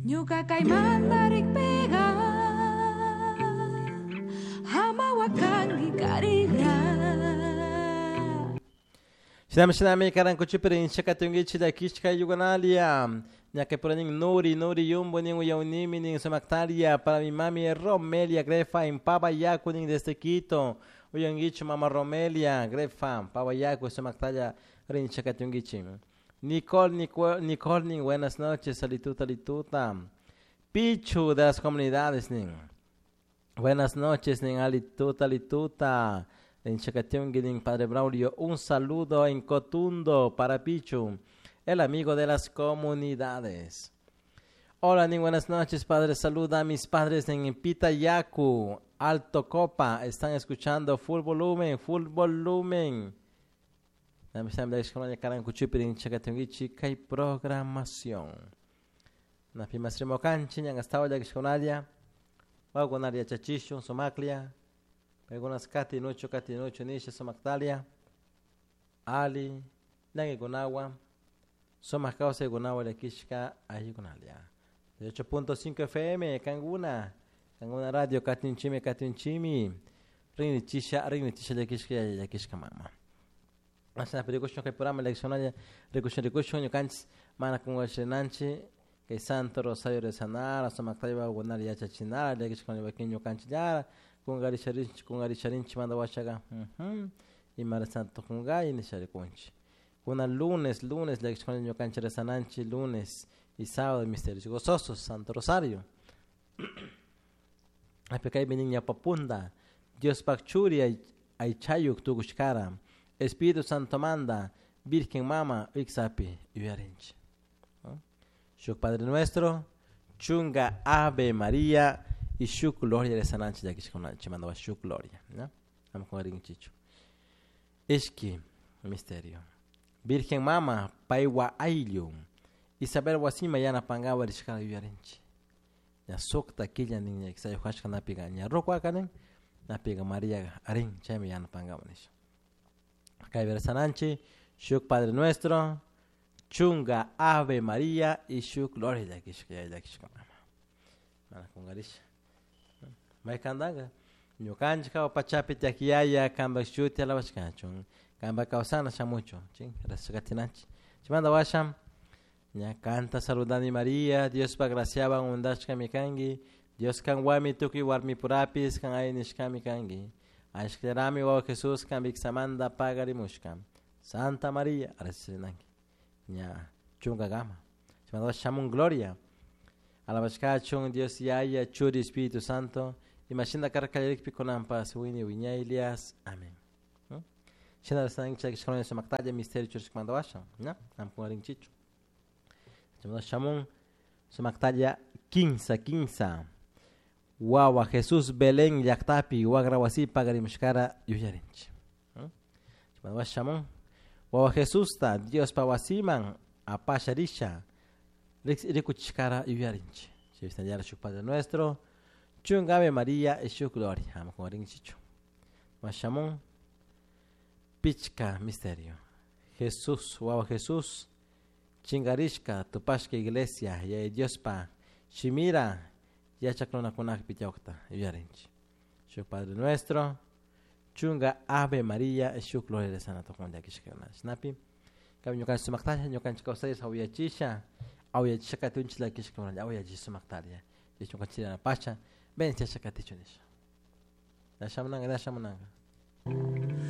Nyuka kay mandarik pega Hamawakan gikarira Shinami karan kuchipirin shakatungi chida kishka yuganalia. Nyake puraning nuri yumbo ning uyaunimi ning sumaktalia para mi mami Romelia grefa in papa yaku ning desde Quito. Uyangichu mama Romelia grefa papa yaku sumaktalia rin shakatungichi. Nicole ning buenas noches, alituta. Pichu de las comunidades ning. Buenas noches ning alituta. En Chacatungi, Padre Braulio, un saludo en Cotundo para Pichu, el amigo de las comunidades. Hola, ni buenas noches, Padre. Saluda a mis padres en Pitayacu, Alto Copa. Están escuchando full volumen. Hay programación. Napimasrimo canchi, yang estaba ya que Wagonaria Chachisho, Somaclia. Algunas katinucho nisha somaktalia ali nangi gunawa somas causa gunawa de kishka ayigunalia 8.5 FM kanguna radio katinchimi rini tisha de kishka mama asana perikushon que programa leccionaria recussion yo canch mana con washenanchi que Santo Rosario de Sanar somaktalia gunalia chachinara de kishka pequeño canchillara con Garisharinchi manda washaga y Mara Santo Kungai ni Sharikunchi. Una lunes le exponen yo cancha de Sananchi, lunes y sábado misterios gozosos, Santo Rosario. Apecai beniña papunda, Dios Pachuri ay chayuk tugushkara, Espíritu Santo manda, Virgen Mama, Ixapi y Viarinchi. Shuk Padre Nuestro, Chunga Ave María, y shuk gloria de sananchi ya que se mandaba shuk gloria, ¿no? Vamos con el chicho. Eski misterio. Virgen Mama paiwa ailum. Isabel wasima yana pangaba rishkala yuyarinchi. Ya sokta killa niña que se hashka na piga nya rokwa kanen na piga María arin chemi yana pangaba nish. Acá ver sananchi shuk Padre Nuestro, chunga Ave María y shuk gloria ya que se mama. Mana con garish. Mai kandaga nyo kanji ka pachapi takiaya kamba shuti ala washkachun kamba kausana shamucho ching rasakatinanchi chimanda washam nya canta saludani María Dios pa graciaba undashka mikangi Dios kan wami tuki warmi purapis kan ainishka mikangi ashkerami wa Jesús kan biksamanda pagari mushkam Santa María arasinangi nya chunga gama chimanda washamun gloria alabashkachun Dios yaya churi Espíritu Santo Imagina característica piconampa suini wiña Elias amén. Shina la sang chak shkron sa maktaja misterio church mandawasha, na? Am kuaring chicho. Chamada shamun sa maktaja 15. Wawa Jesús Belén yaktapi wagrawasi pagari mushkara yuyarinch. Chamada shamun wawa Jesús ta Dios pawasiman apasharisha rikuchkara yuyarinch. Si está ya su Padre Nuestro Chunga Ave María y su gloria. Vamos con el chicho. Mashamon. Pichka misterio. Jesús, wow Jesús. Chingarishka, tupashka iglesia, ya Dios pa. Shimira, ya chaklona kunak pichokta. Yarinchi. Su Padre Nuestro. Chunga Ave María y su gloria de sanato con ya kishkana. Snapi. Kami nyukan sumaktaja, nyukan chikausay sa uyachisha. Auya chakatunchila kishkana. Auya jisumaktaria. Yishukachila na pacha. Ben, ya shakaticho nisha. Dashamunanga.